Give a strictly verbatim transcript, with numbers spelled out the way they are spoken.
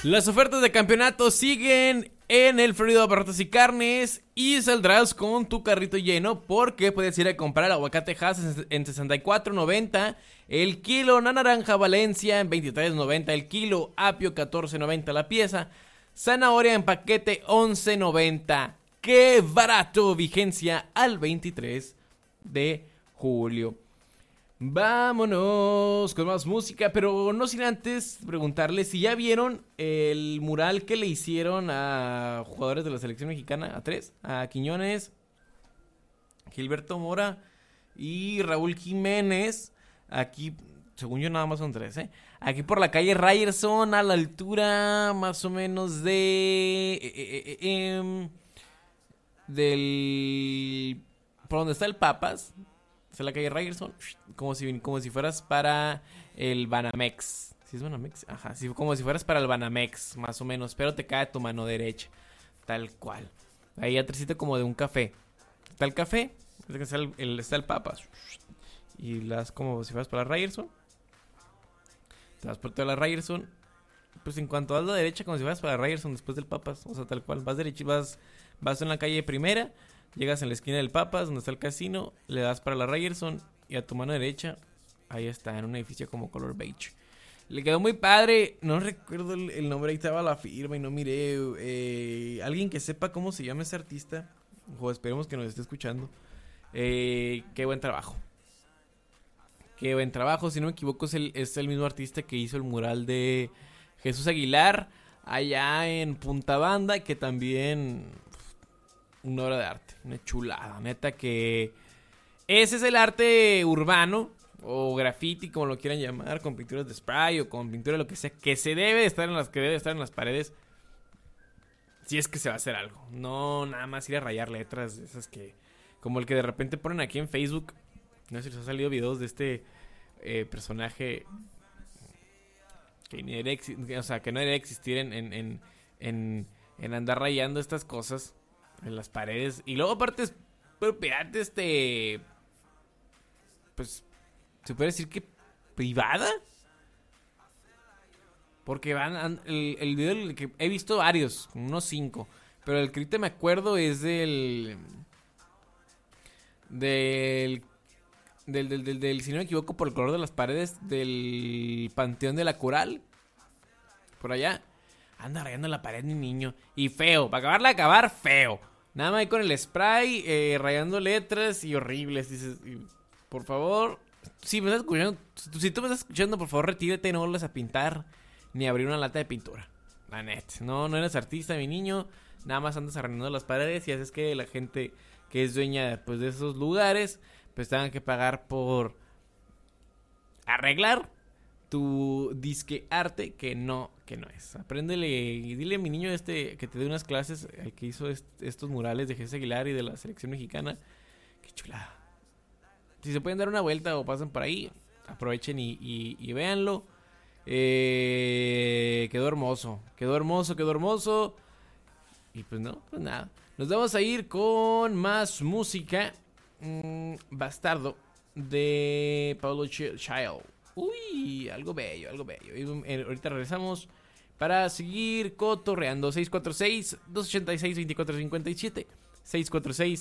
Las ofertas de campeonato siguen en el Florido Abarrotes y Carnes y saldrás con tu carrito lleno porque puedes ir a comprar aguacate Hass en sesenta y cuatro noventa el kilo, una naranja Valencia en veintitrés noventa el kilo, apio catorce noventa la pieza, zanahoria en paquete once noventa. ¡Qué barato! Vigencia al veintitrés de julio. Vámonos con más música, pero no sin antes preguntarles si ya vieron el mural que le hicieron a jugadores de la selección mexicana, a tres, a Quiñones, Gilberto Mora y Raúl Jiménez. Aquí, según yo, nada más son tres, ¿eh? Aquí por la calle Ryerson, a la altura más o menos de... Eh, eh, eh, eh, del... por donde está el Papas. Es la calle Ryerson, como si, como si fueras para el Banamex. ¿Sí es Banamex? Ajá, sí, como si fueras para el Banamex, más o menos. Pero te cae tu mano derecha, tal cual. Ahí atrásito como de un café. Está el café, está el, el, está el Papas. Y las como si fueras para la Ryerson. Te vas por toda la Ryerson. Pues en cuanto a la derecha, como si fueras para la Ryerson después del Papas. O sea, tal cual. Vas derecha, vas, vas en la calle primera. Llegas en la esquina del Papas, donde está el casino, le das para la Ryerson y a tu mano derecha, ahí está, en un edificio como color beige. Le quedó muy padre, no recuerdo el, el nombre, ahí estaba la firma y no miré. Eh, alguien que sepa cómo se llama ese artista, o esperemos que nos esté escuchando. Eh, qué buen trabajo. Qué buen trabajo, si no me equivoco es el, es el mismo artista que hizo el mural de Jesús Aguilar allá en Punta Banda, que también... una obra de arte, una chulada, neta que... Ese es el arte urbano, o graffiti, como lo quieran llamar, con pinturas de spray o con pintura de lo que sea, que se debe de estar en las, que debe estar en las paredes, si es que se va a hacer algo. No nada más ir a rayar letras, esas que... como el que de repente ponen aquí en Facebook, no sé si les ha salido videos de este eh, personaje que, ni era, o sea, que no debe existir en, en, en, en, en andar rayando estas cosas en las paredes. Y luego aparte es propiedad de este... pues... se puede decir que... privada. Porque van... an, el, el video el que he visto varios. Unos cinco. Pero el que ahorita me acuerdo es del... Del... Del, del, del, del... si no me equivoco por el color de las paredes. Del Panteón de la Coral. Por allá. Anda rayando la pared mi niño. Y feo. Para acabarla de acabar, feo. Nada más ahí con el spray, eh, rayando letras y horribles. Dices, y, por favor, si me estás escuchando, si tú me estás escuchando, por favor, retírate y no vuelvas a pintar ni abrir una lata de pintura. La neta, no, no eres artista, mi niño. Nada más andas arreglando las paredes y haces que la gente que es dueña pues, de esos lugares, pues tengan que pagar por arreglar tu disque arte que no, que no es. Apréndele y dile a mi niño este que te dé unas clases, el que hizo est- estos murales de Jesús Aguilar y de la selección mexicana. Qué chulada. Si se pueden dar una vuelta o pasan por ahí, aprovechen y, y, y véanlo. Eh, quedó hermoso, quedó hermoso, quedó hermoso. Y pues no, pues nada. Nos vamos a ir con más música. Mm, Bastardo de Paulo Ch- Child. Uy, algo bello, algo bello. Y, eh, ahorita regresamos para seguir cotorreando. seis cuatro seis, dos ocho seis, dos cuatro cinco siete. seis cuatro seis,